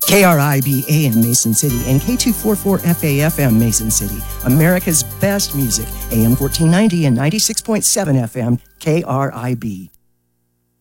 KRIB AM Mason City and K244 FAFM Mason City. America's best music, AM 1490 and 96.7 FM, KRIB.